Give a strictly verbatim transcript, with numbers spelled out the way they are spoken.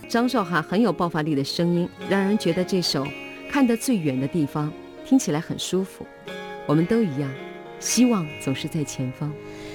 张韶涵很有爆发力的声音，让人觉得这首看得最远的地方听起来很舒服。我们都一样，希望总是在前方。